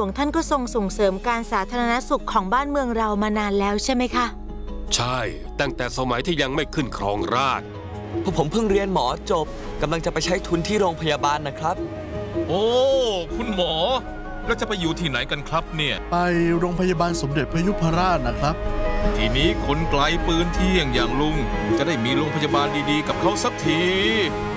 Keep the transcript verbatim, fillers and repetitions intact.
วงท่านก็ทรงส่งเสริมการสาธารณสุขของบ้านเมืองเรามานานแล้วใช่ไหมคะใช่ตั้งแต่สมัยที่ยังไม่ขึ้นครองราชย์พวกผมเพิ่งเรียนหมอจบกำลังจะไปใช้ทุนที่โรงพยาบาลนะครับโอ้คุณหมอแล้วจะไปอยู่ที่ไหนกันครับเนี่ยไปโรงพยาบาลสมเด็จพระยุพราชนะครับทีนี้คนไกลปืนเที่ยงอย่างลุงจะได้มีโรงพยาบาลดีๆกับเขาสักที